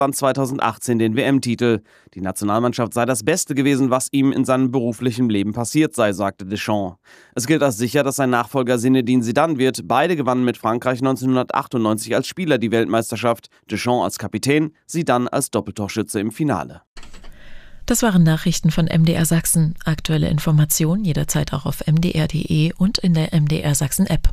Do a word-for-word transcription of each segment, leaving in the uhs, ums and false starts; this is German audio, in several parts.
zweitausendachtzehn den W M-Titel. Die Nationalmannschaft sei das Beste gewesen, was ihm in seinem beruflichen Leben passiert sei, sagte Deschamps. Es gilt als sicher, dass sein Nachfolger Zinedine Zidane wird. Beide gewannen mit Frankreich neunzehnhundertachtundneunzig als Spieler die Weltmeisterschaft. Deschamps als Kapitän, Zidane als Doppeltorschütze im Finale. Das waren Nachrichten von M D R Sachsen. Aktuelle Informationen jederzeit auch auf m d r punkt d e und in der M D R Sachsen App.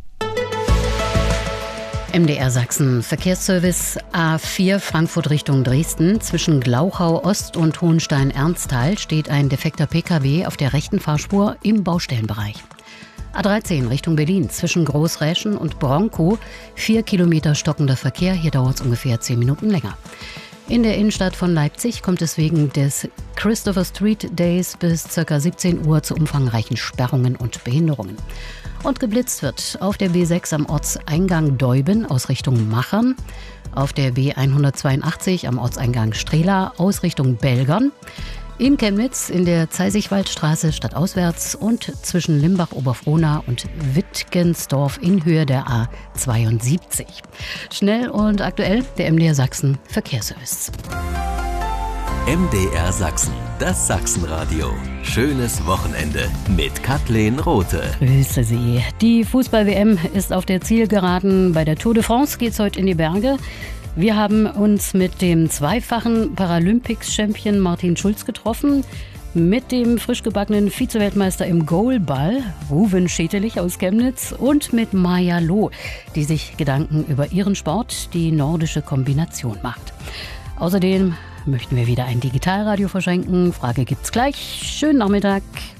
M D R Sachsen Verkehrsservice A vier Frankfurt Richtung Dresden. Zwischen Glauchau Ost und Hohenstein-Ernsthal steht ein defekter P K W auf der rechten Fahrspur im Baustellenbereich. A dreizehn Richtung Berlin zwischen Großräschen und Bronkow. Vier Kilometer stockender Verkehr. Hier dauert es ungefähr zehn Minuten länger. In der Innenstadt von Leipzig kommt es wegen des Christopher Street Days bis ca. siebzehn Uhr zu umfangreichen Sperrungen und Behinderungen. Und geblitzt wird auf der B sechs am Ortseingang Deuben aus Richtung Machern, auf der B hundertzweiundachtzig am Ortseingang Strehla aus Richtung Belgern, in Chemnitz in der Zeisigwaldstraße stadtauswärts und zwischen Limbach-Oberfrohna und Wittgensdorf in Höhe der A zweiundsiebzig. Schnell und aktuell der M D R Sachsen Verkehrsservice. M D R Sachsen, das Sachsenradio. Schönes Wochenende mit Kathleen Rothe. Grüße Sie. Die Fußball-W M ist auf der Zielgeraden. Bei der Tour de France geht's heute in die Berge. Wir haben uns mit dem zweifachen Paralympics-Champion Martin Schulz getroffen, mit dem frisch gebackenen Vize-Weltmeister im Goalball, Ruven Schetelich aus Chemnitz, und mit Maja Loh, die sich Gedanken über ihren Sport, die nordische Kombination, macht. Außerdem möchten wir wieder ein Digitalradio verschenken. Frage gibt's gleich. Schönen Nachmittag.